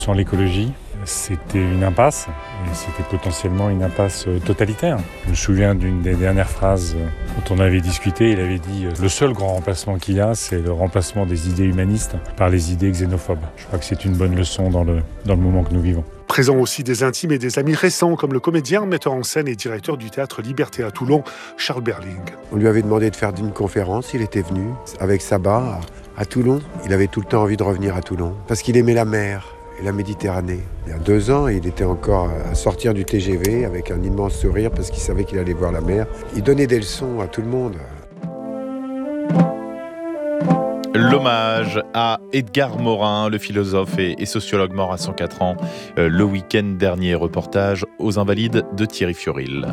Sans l'écologie, c'était une impasse, et c'était potentiellement une impasse totalitaire. Je me souviens d'une des dernières phrases dont on avait discuté, il avait dit « Le seul grand remplacement qu'il y a, c'est le remplacement des idées humanistes par les idées xénophobes ». Je crois que c'est une bonne leçon dans le moment que nous vivons. Présent aussi des intimes et des amis récents, comme le comédien, metteur en scène et directeur du théâtre Liberté à Toulon, Charles Berling. On lui avait demandé de faire une conférence, il était venu avec Sabat à Toulon. Il avait tout le temps envie de revenir à Toulon, parce qu'il aimait la mer et la Méditerranée. Il y a 2 ans, il était encore à sortir du TGV avec un immense sourire, parce qu'il savait qu'il allait voir la mer. Il donnait des leçons à tout le monde. L'hommage à Edgar Morin, le philosophe et sociologue mort à 104 ans, le week-end dernier. Reportage aux Invalides de Thierry Fioril.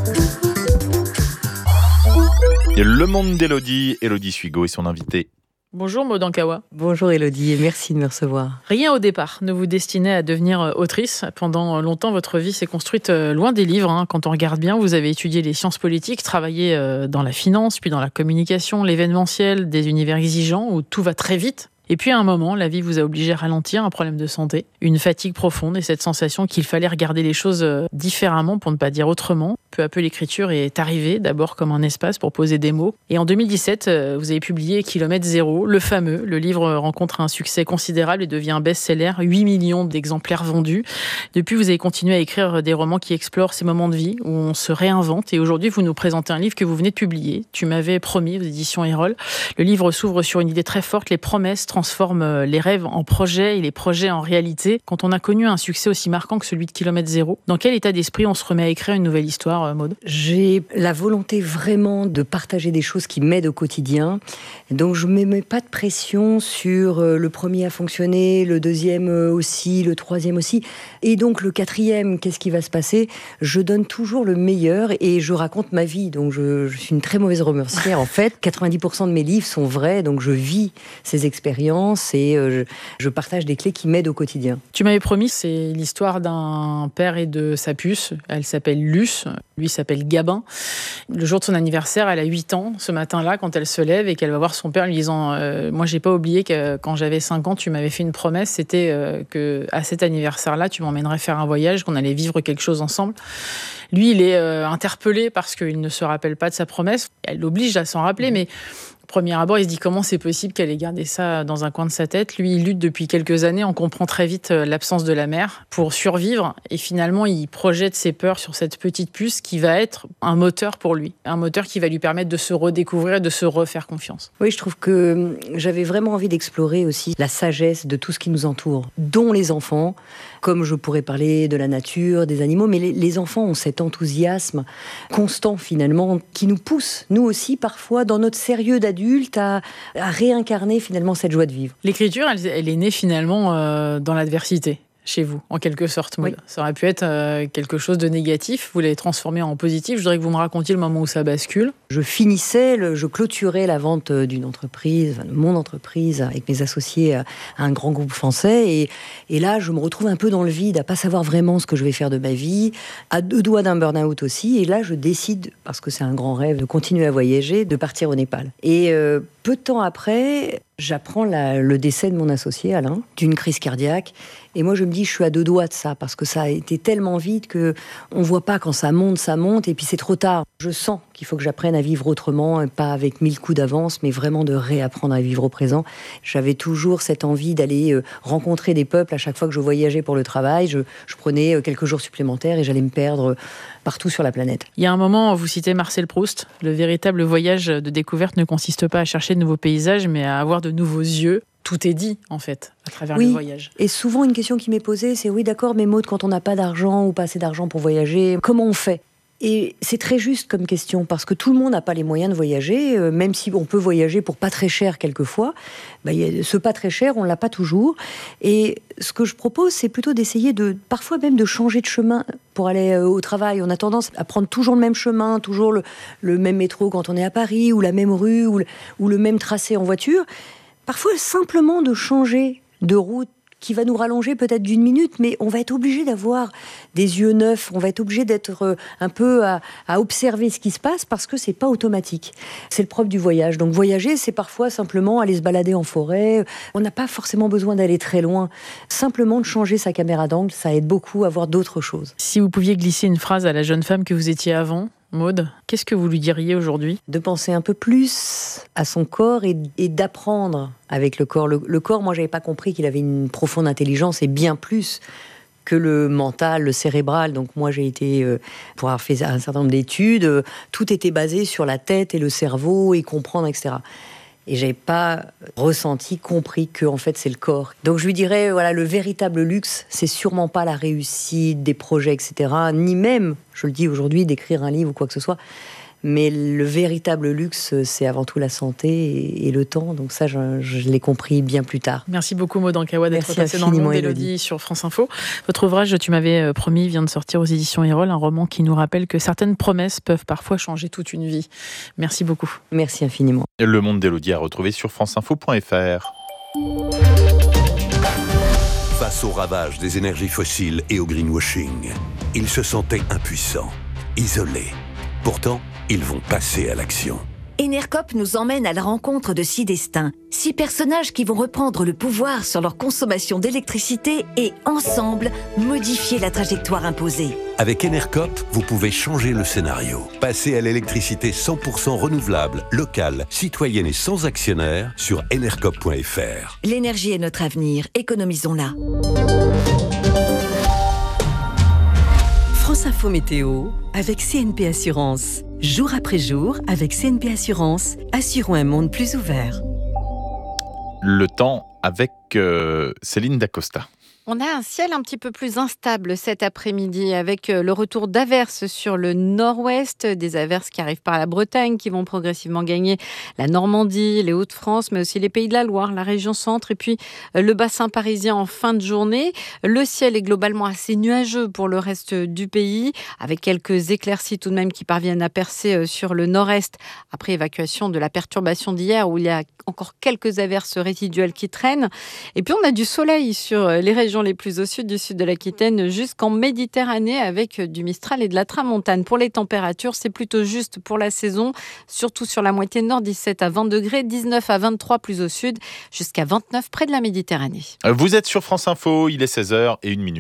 Le monde d'Élodie, Élodie Suigo et son invité. Bonjour Maud Ankawa. Bonjour Élodie et merci de me recevoir. Rien au départ ne vous destinait à devenir autrice. Pendant longtemps, votre vie s'est construite loin des livres. Quand on regarde bien, vous avez étudié les sciences politiques, travaillé dans la finance, puis dans la communication, l'événementiel, des univers exigeants où tout va très vite. Et puis à un moment, la vie vous a obligé à ralentir, un problème de santé, une fatigue profonde et cette sensation qu'il fallait regarder les choses différemment, pour ne pas dire autrement. Peu à peu, l'écriture est arrivée, d'abord comme un espace pour poser des mots. Et en 2017, vous avez publié Kilomètre Zéro, le fameux. Le livre rencontre un succès considérable et devient un best-seller, 8 millions d'exemplaires vendus. Depuis, vous avez continué à écrire des romans qui explorent ces moments de vie, où on se réinvente. Et aujourd'hui, vous nous présentez un livre que vous venez de publier. Tu m'avais promis, aux éditions Erol. Le livre s'ouvre sur une idée très forte, les promesses transforme les rêves en projets et les projets en réalité. Quand on a connu un succès aussi marquant que celui de Kilomètre Zéro, dans quel état d'esprit on se remet à écrire une nouvelle histoire, Maud ? J'ai la volonté vraiment de partager des choses qui m'aident au quotidien. Donc je ne me mets pas de pression sur le premier à fonctionner, le deuxième aussi, le troisième aussi. Et donc le quatrième, qu'est-ce qui va se passer ? Je donne toujours le meilleur et je raconte ma vie. Donc je suis une très mauvaise romancière en fait. 90% de mes livres sont vrais, donc je vis ces expériences et je partage des clés qui m'aident au quotidien. Tu m'avais promis, c'est l'histoire d'un père et de sa puce. Elle s'appelle Luce, lui s'appelle Gabin. Le jour de son anniversaire, elle a 8 ans, ce matin-là, quand elle se lève et qu'elle va voir son père lui disant moi j'ai pas oublié que quand j'avais 5 ans, tu m'avais fait une promesse, c'était que à cet anniversaire-là, tu m'emmènerais faire un voyage, qu'on allait vivre quelque chose ensemble. Lui, il est interpellé parce qu'il ne se rappelle pas de sa promesse. Elle l'oblige à s'en rappeler, mais premier abord, il se dit comment c'est possible qu'elle ait gardé ça dans un coin de sa tête. Lui, il lutte depuis quelques années, on comprend très vite l'absence de la mère pour survivre. Et finalement, il projette ses peurs sur cette petite puce qui va être un moteur pour lui. Un moteur qui va lui permettre de se redécouvrir, de se refaire confiance. Oui, je trouve que j'avais vraiment envie d'explorer aussi la sagesse de tout ce qui nous entoure, dont les enfants, comme je pourrais parler de la nature, des animaux. Mais les enfants ont cet enthousiasme constant finalement qui nous pousse, nous aussi parfois, dans notre sérieux d'adulte, à réincarner finalement cette joie de vivre. L'écriture, elle est née finalement dans l'adversité. Chez vous, en quelque sorte, Maud. Oui. Ça aurait pu être quelque chose de négatif, vous l'avez transformé en positif. Je voudrais que vous me racontiez le moment où ça bascule. Je clôturais la vente d'une entreprise, de mon entreprise, avec mes associés à un grand groupe français. Et là, je me retrouve un peu dans le vide, à pas savoir vraiment ce que je vais faire de ma vie, à 2 doigts d'un burn-out aussi. Et là, je décide, parce que c'est un grand rêve, de continuer à voyager, de partir au Népal. Et peu de temps après, j'apprends le décès de mon associé, Alain, d'une crise cardiaque. Et moi, je me dis, je suis à 2 doigts de ça, parce que ça a été tellement vite qu'on ne voit pas quand ça monte, et puis c'est trop tard. Je sens qu'il faut que j'apprenne à vivre autrement, et pas avec 1000 coups d'avance, mais vraiment de réapprendre à vivre au présent. J'avais toujours cette envie d'aller rencontrer des peuples à chaque fois que je voyageais pour le travail. Je prenais quelques jours supplémentaires et j'allais me perdre partout sur la planète. Il y a un moment, vous citez Marcel Proust, le véritable voyage de découverte ne consiste pas à chercher de nouveaux paysages, mais à avoir de nouveaux yeux. Tout est dit, en fait, à travers le voyage. Et souvent, une question qui m'est posée, c'est oui, d'accord, mais Maud, quand on n'a pas d'argent ou pas assez d'argent pour voyager, comment on fait ? Et c'est très juste comme question, parce que tout le monde n'a pas les moyens de voyager, même si on peut voyager pour pas très cher quelquefois. Ce pas très cher, on l'a pas toujours. Et ce que je propose, c'est plutôt d'essayer parfois même de changer de chemin pour aller au travail. On a tendance à prendre toujours le même chemin, toujours le même métro quand on est à Paris, ou la même rue, ou le même tracé en voiture. Parfois, simplement de changer de route qui va nous rallonger peut-être d'1 minute, mais on va être obligé d'avoir des yeux neufs, on va être obligé d'être un peu à observer ce qui se passe parce que c'est pas automatique. C'est le propre du voyage. Donc voyager, c'est parfois simplement aller se balader en forêt. On n'a pas forcément besoin d'aller très loin. Simplement de changer sa caméra d'angle, ça aide beaucoup à voir d'autres choses. Si vous pouviez glisser une phrase à la jeune femme que vous étiez avant, Maud, qu'est-ce que vous lui diriez aujourd'hui ? De penser un peu plus à son corps et d'apprendre avec le corps. Le corps, moi, j'avais pas compris qu'il avait une profonde intelligence et bien plus que le mental, le cérébral. Donc moi, j'ai été, pour avoir fait un certain nombre d'études, tout était basé sur la tête et le cerveau et comprendre, etc. Et j'avais pas compris que en fait c'est le corps. Donc je lui dirais, voilà, le véritable luxe, c'est sûrement pas la réussite des projets, etc. Ni même, je le dis aujourd'hui, d'écrire un livre ou quoi que ce soit. Mais le véritable luxe, c'est avant tout la santé et le temps. Donc ça, je l'ai compris bien plus tard. Merci beaucoup Maud Ankawa d'être passée dans le monde d'Élodie sur France Info. Votre ouvrage, tu m'avais promis, vient de sortir aux éditions Erol, un roman qui nous rappelle que certaines promesses peuvent parfois changer toute une vie. Merci beaucoup. Merci infiniment. Le monde d'Élodie à retrouver sur franceinfo.fr. Face au ravage des énergies fossiles et au greenwashing, ils se sentaient impuissants, isolés. Pourtant, ils vont passer à l'action. Enercop nous emmène à la rencontre de 6 destins. 6 personnages qui vont reprendre le pouvoir sur leur consommation d'électricité et, ensemble, modifier la trajectoire imposée. Avec Enercop, vous pouvez changer le scénario. Passer à l'électricité 100% renouvelable, locale, citoyenne et sans actionnaire sur enercop.fr. L'énergie est notre avenir, économisons-la. France Info Météo avec CNP Assurance. Jour après jour, avec CNP Assurance, assurons un monde plus ouvert. Le temps avec Céline Dacosta. On a un ciel un petit peu plus instable cet après-midi avec le retour d'averses sur le nord-ouest, des averses qui arrivent par la Bretagne, qui vont progressivement gagner la Normandie, les Hauts-de-France, mais aussi les Pays de la Loire, la région centre et puis le bassin parisien en fin de journée. Le ciel est globalement assez nuageux pour le reste du pays, avec quelques éclaircies tout de même qui parviennent à percer sur le nord-est après évacuation de la perturbation d'hier où il y a encore quelques averses résiduelles qui traînent. Et puis on a du soleil sur les régions les plus au sud du sud de l'Aquitaine jusqu'en Méditerranée avec du Mistral et de la Tramontane. Pour les températures, c'est plutôt juste pour la saison, surtout sur la moitié nord, 17 à 20 degrés, 19 à 23 plus au sud, jusqu'à 29 près de la Méditerranée. Vous êtes sur France Info, il est 16h01.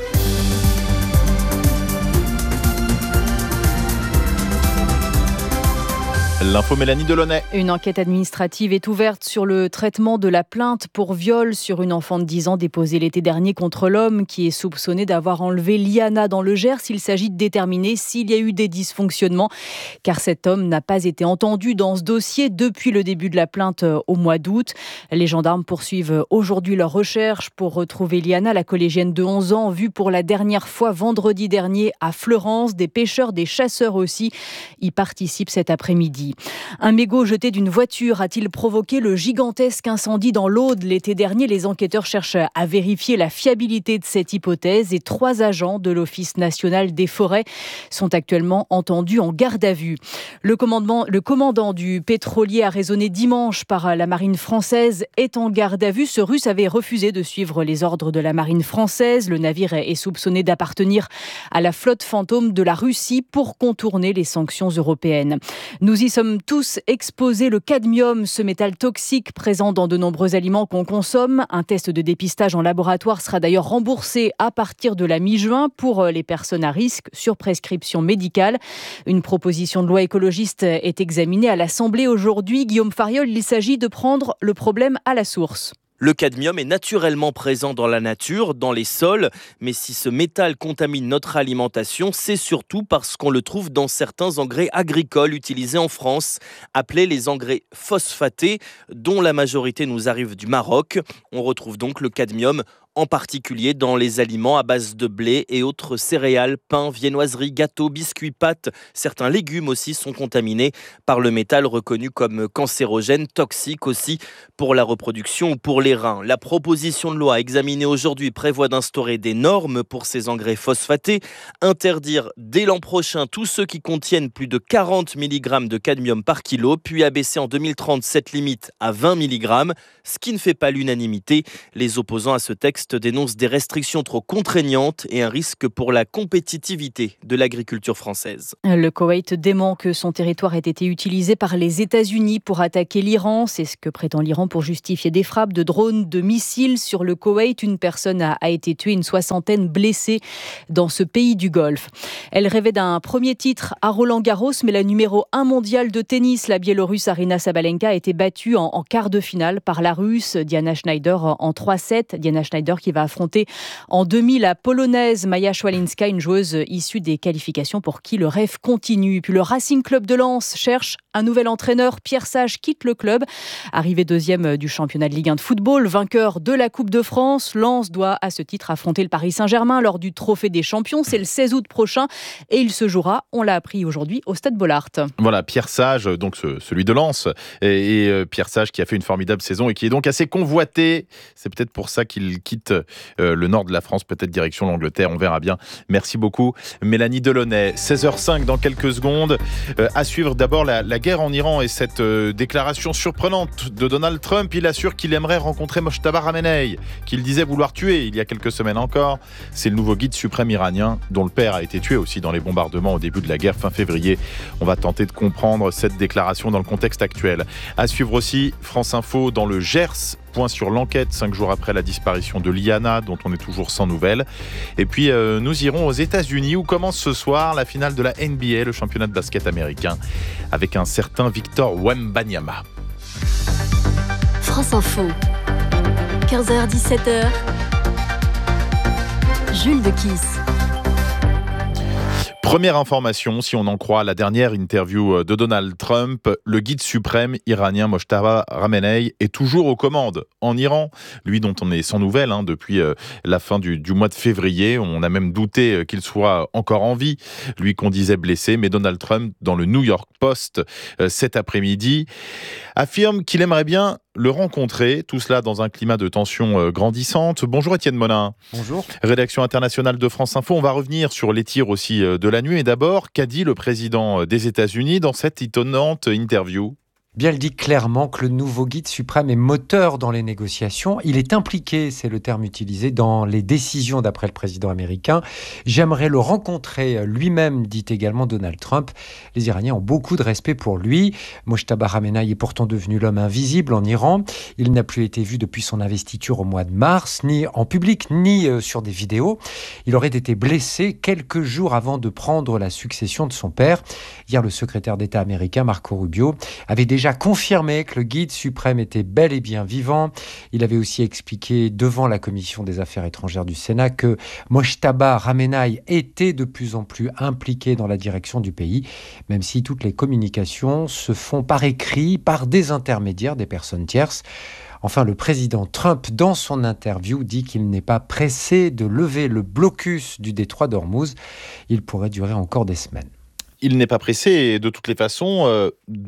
L'info Mélanie Delaunay. Une enquête administrative est ouverte sur le traitement de la plainte pour viol sur une enfant de 10 ans déposée l'été dernier contre l'homme qui est soupçonné d'avoir enlevé Liana dans le Gers. Il s'agit de déterminer s'il y a eu des dysfonctionnements car cet homme n'a pas été entendu dans ce dossier depuis le début de la plainte au mois d'août. Les gendarmes poursuivent aujourd'hui leur recherche pour retrouver Liana, la collégienne de 11 ans, vue pour la dernière fois vendredi dernier à Fleurance. Des pêcheurs, des chasseurs aussi y participent cet après-midi. Un mégot jeté d'une voiture a-t-il provoqué le gigantesque incendie dans l'Aude l'été dernier ? Les enquêteurs cherchent à vérifier la fiabilité de cette hypothèse et 3 agents de l'Office national des forêts sont actuellement entendus en garde à vue. Le commandant du pétrolier arraisonné dimanche par la marine française est en garde à vue. Ce Russe avait refusé de suivre les ordres de la marine française. Le navire est soupçonné d'appartenir à la flotte fantôme de la Russie pour contourner les sanctions européennes. Nous y sommes tous exposés. Le cadmium, ce métal toxique présent dans de nombreux aliments qu'on consomme. Un test de dépistage en laboratoire sera d'ailleurs remboursé à partir de la mi-juin pour les personnes à risque sur prescription médicale. Une proposition de loi écologiste est examinée à l'Assemblée aujourd'hui. Guillaume Fariol, il s'agit de prendre le problème à la source. Le cadmium est naturellement présent dans la nature, dans les sols, mais si ce métal contamine notre alimentation, c'est surtout parce qu'on le trouve dans certains engrais agricoles utilisés en France, appelés les engrais phosphatés, dont la majorité nous arrive du Maroc. On retrouve donc le cadmium en particulier dans les aliments à base de blé et autres céréales, pain, viennoiseries, gâteaux, biscuits, pâtes. Certains légumes aussi sont contaminés par le métal reconnu comme cancérogène, toxique aussi pour la reproduction ou pour les reins. La proposition de loi examinée aujourd'hui prévoit d'instaurer des normes pour ces engrais phosphatés, interdire dès l'an prochain tous ceux qui contiennent plus de 40 mg de cadmium par kilo, puis abaisser en 2030 cette limite à 20 mg, ce qui ne fait pas l'unanimité. Les opposants à ce texte L'Ouest dénonce des restrictions trop contraignantes et un risque pour la compétitivité de l'agriculture française. Le Koweït dément que son territoire ait été utilisé par les États-Unis pour attaquer l'Iran. C'est ce que prétend l'Iran pour justifier des frappes de drones, de missiles sur le Koweït. Une personne a été tuée, une 60aine blessée dans ce pays du Golfe. Elle rêvait d'un premier titre à Roland-Garros, mais la numéro 1 mondiale de tennis, la Biélorusse Aryna Sabalenka, a été battue en quart de finale par la Russe Diana Schneider en 3-7. Diana Schneider qui va affronter en demi la Polonaise Maja Szwalinska, une joueuse issue des qualifications pour qui le rêve continue. Puis le Racing Club de Lens cherche un nouvel entraîneur. Pierre Sage quitte le club. Arrivé deuxième du championnat de Ligue 1 de football, vainqueur de la Coupe de France, Lens doit à ce titre affronter le Paris Saint-Germain lors du Trophée des Champions. C'est le 16 août prochain et il se jouera, on l'a appris aujourd'hui, au Stade Bollaert. Voilà, Pierre Sage, donc celui de Lens, et Pierre Sage qui a fait une formidable saison et qui est donc assez convoité. C'est peut-être pour ça qu'il quitte le nord de la France, peut-être direction l'Angleterre, on verra bien. Merci beaucoup Mélanie Delaunay. 16h05 dans quelques secondes. À suivre d'abord la guerre en Iran et cette déclaration surprenante de Donald Trump. Il assure qu'il aimerait rencontrer Mojtaba Ramenei, qu'il disait vouloir tuer il y a quelques semaines encore. C'est le nouveau guide suprême iranien dont le père a été tué aussi dans les bombardements au début de la guerre fin février. On va tenter de comprendre cette déclaration dans le contexte actuel. À suivre aussi France Info dans le Gers. Point sur l'enquête 5 jours après la disparition de Liana, dont on est toujours sans nouvelles. Et puis nous irons aux États-Unis où commence ce soir la finale de la NBA, le championnat de basket américain, avec un certain Victor Wembanyama. France Info, 15h-17h, Jules de Kiss. Première information, si on en croit la dernière interview de Donald Trump, le guide suprême iranien Mojtaba Ramenei est toujours aux commandes en Iran. Lui dont on est sans nouvelles depuis la fin du mois de février. On a même douté qu'il soit encore en vie. Lui qu'on disait blessé, mais Donald Trump, dans le New York Post cet après-midi, affirme qu'il aimerait bien le rencontrer, tout cela dans un climat de tension grandissante. Bonjour Étienne Monin. Bonjour. Rédaction internationale de France Info. On va revenir sur les tirs aussi de la nuit. Et d'abord, qu'a dit le président des États-Unis dans cette étonnante interview ? Bien, il dit clairement que le nouveau guide suprême est moteur dans les négociations. Il est impliqué, c'est le terme utilisé, dans les décisions d'après le président américain. J'aimerais le rencontrer lui-même, dit également Donald Trump. Les Iraniens ont beaucoup de respect pour lui. Mojtaba Ramenei est pourtant devenu l'homme invisible en Iran. Il n'a plus été vu depuis son investiture au mois de mars, ni en public, ni sur des vidéos. Il aurait été blessé quelques jours avant de prendre la succession de son père. Hier, le secrétaire d'État américain, Marco Rubio, avait déjà confirmé que le guide suprême était bel et bien vivant. Il avait aussi expliqué devant la commission des affaires étrangères du Sénat que Mojtaba Ramenei était de plus en plus impliqué dans la direction du pays, même si toutes les communications se font par écrit, par des intermédiaires, des personnes tierces. Enfin, le président Trump, dans son interview, dit qu'il n'est pas pressé de lever le blocus du détroit d'Ormuz. Il pourrait durer encore des semaines. Il n'est pas pressé et de toutes les façons,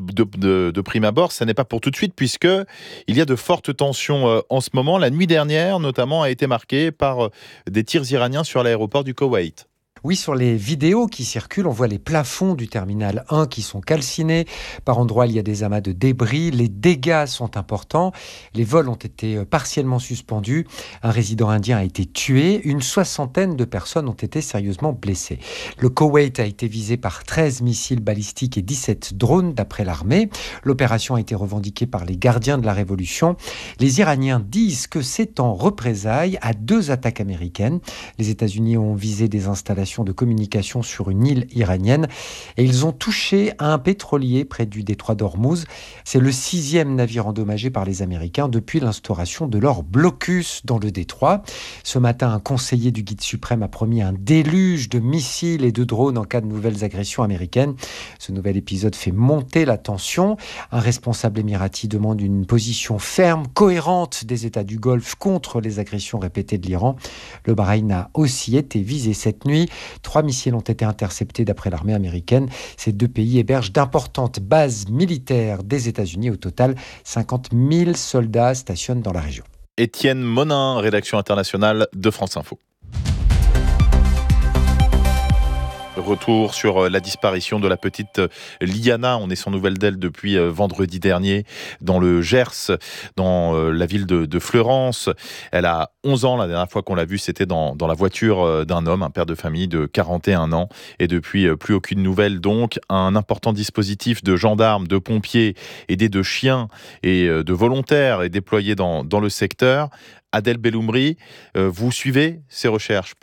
de prime abord, ça n'est pas pour tout de suite puisque il y a de fortes tensions en ce moment. La nuit dernière, notamment, a été marquée par des tirs iraniens sur l'aéroport du Koweït. Oui, sur les vidéos qui circulent, on voit les plafonds du terminal 1 qui sont calcinés. Par endroits, il y a des amas de débris. Les dégâts sont importants. Les vols ont été partiellement suspendus. Un résident indien a été tué. Une 60aine de personnes ont été sérieusement blessées. Le Koweït a été visé par 13 missiles balistiques et 17 drones, d'après l'armée. L'opération a été revendiquée par les gardiens de la Révolution. Les Iraniens disent que c'est en représailles à 2 attaques américaines. Les États-Unis ont visé des installations de communication sur une île iranienne et ils ont touché un pétrolier près du détroit d'Ormuz. C'est le 6e navire endommagé par les Américains depuis l'instauration de leur blocus dans le détroit. Ce matin, un conseiller du guide suprême a promis un déluge de missiles et de drones en cas de nouvelles agressions américaines. Ce nouvel épisode fait monter la tension. Un responsable émirati demande une position ferme, cohérente des États du Golfe contre les agressions répétées de l'Iran. Le Bahreïn a aussi été visé cette nuit. 3 missiles ont été interceptés d'après l'armée américaine. Ces 2 pays hébergent d'importantes bases militaires des États-Unis. Au total, 50 000 soldats stationnent dans la région. Étienne Monin, rédaction internationale de France Info. Retour sur la disparition de la petite Liana. On est sans nouvelles d'elle depuis vendredi dernier dans le Gers, dans la ville de Fleurance. Elle a 11 ans. La dernière fois qu'on l'a vue, c'était dans la voiture d'un homme, un père de famille de 41 ans. Et depuis, plus aucune nouvelle. Donc, un important dispositif de gendarmes, de pompiers, aidés de chiens et de volontaires est déployé dans le secteur. Adèle Belloumri, vous suivez ces recherches